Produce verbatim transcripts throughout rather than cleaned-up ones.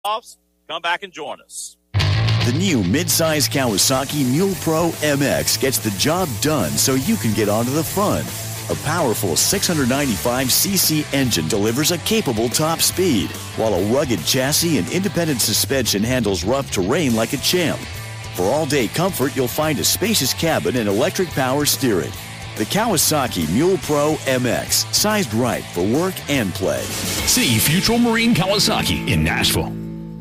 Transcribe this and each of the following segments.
playoffs, come back and join us. The new midsize Kawasaki Mule Pro M X gets the job done so you can get on to the fun. A powerful six hundred ninety-five c c engine delivers a capable top speed, while a rugged chassis and independent suspension handles rough terrain like a champ. For all-day comfort, you'll find a spacious cabin and electric power steering. The Kawasaki Mule Pro M X, sized right for work and play. See Futrall Marine Kawasaki in Nashville.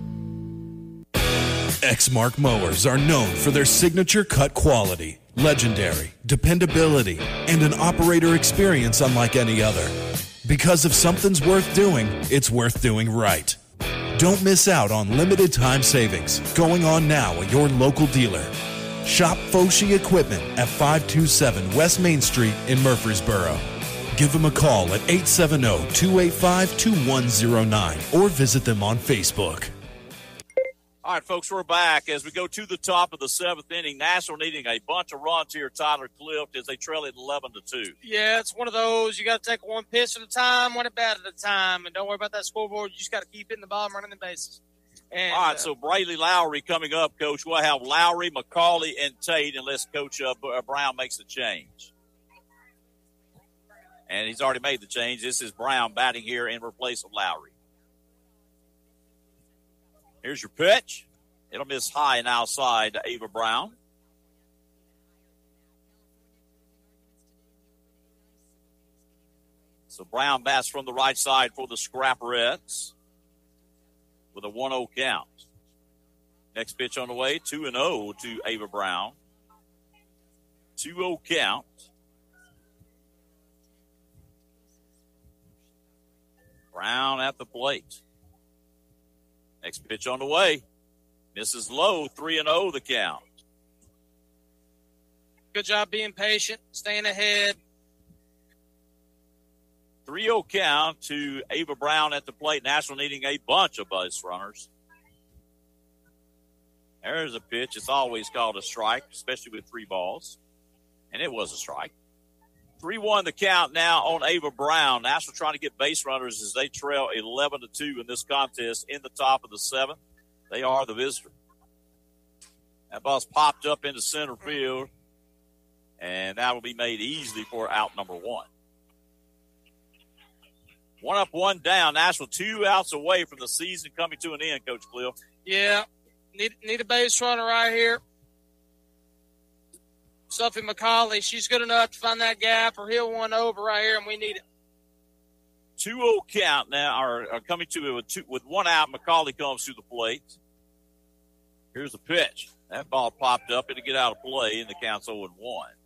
Exmark mowers are known for their signature cut quality, legendary, dependability, and an operator experience unlike any other. Because if something's worth doing, it's worth doing right. Don't miss out on limited time savings going on now at your local dealer. Shop Foshi Equipment at five two seven West Main Street in Murfreesboro. Give them a call at eight seven zero, two eight five, two one zero nine or visit them on Facebook. All right, folks, we're back as we go to the top of the seventh inning. Nashville needing a bunch of runs here, Tyler Clift, as they trail it eleven to two. Yeah, it's one of those. You got to take one pitch at a time, one at bat at a time, and don't worry about that scoreboard. You just got to keep hitting the ball and running the bases. And, All right, uh, so Braley Lowry coming up, Coach. We'll have Lowry, McCauley, and Tate unless Coach uh, Brown makes a change. And he's already made the change. This is Brown batting here in replace of Lowry. Here's your pitch. It'll miss high and outside to Ava Brown. So Brown bats from the right side for the Scrapperettes with a one oh count. Next pitch on the way, two and oh to Ava Brown. two oh count. Brown at the plate. Next pitch on the way. Misses low, three and oh the count. good job being patient, staying ahead. three oh count to Ava Brown at the plate. Nashville needing a bunch of base runners. There's a pitch. It's always called a strike, especially with three balls. And it was a strike. three one the count now on Ava Brown. Nashville trying to get base runners as they trail eleven to two in this contest in the top of the seventh. They are the visitor. That ball's popped up into center field, and that will be made easily for out number one. One up, one down. Nashville two outs away from the season coming to an end, Coach Cliff. Yeah, need need a base runner right here. Sophie McCauley, she's good enough to find that gap or he'll one over right here, and we need it. two oh count now, or, or coming to it with, two, with one out. McCauley comes to the plate. Here's the pitch. That ball popped up. It'll get out of play, and the count's oh and one.